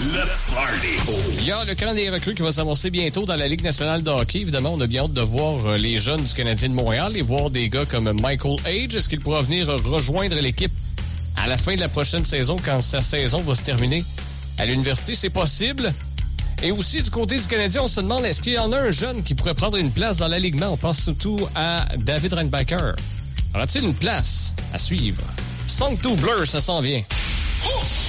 Le Party. Il y a le camp des recrues qui va s'annoncer bientôt dans la Ligue nationale de hockey. Évidemment, on a bien hâte de voir les jeunes du Canadien de Montréal et voir des gars comme Michael Age. Est-ce qu'il pourra venir rejoindre l'équipe à la fin de la prochaine saison, quand sa saison va se terminer à l'université? C'est possible. Et aussi, du côté du Canadien, on se demande, est-ce qu'il y en a un jeune qui pourrait prendre une place dans l'alignement? On pense surtout à David Reinbacher. Aura-t-il une place à suivre? Song to Blur, ça s'en vient.